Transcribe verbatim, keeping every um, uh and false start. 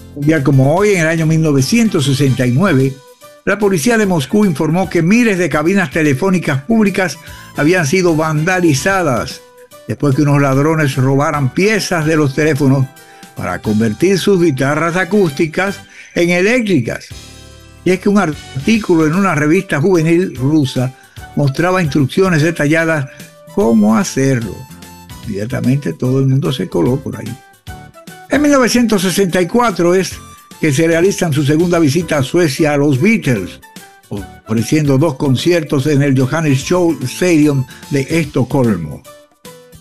Un día como hoy, en el año mil novecientos sesenta y nueve, la policía de Moscú informó que miles de cabinas telefónicas públicas habían sido vandalizadas después que unos ladrones robaran piezas de los teléfonos para convertir sus guitarras acústicas en eléctricas. Y es que un artículo en una revista juvenil rusa mostraba instrucciones detalladas cómo hacerlo. Inmediatamente todo el mundo se coló por ahí. En mil novecientos sesenta y cuatro es que se realizan su segunda visita a Suecia a los Beatles, ofreciendo dos conciertos en el Johannes Show Stadium de Estocolmo.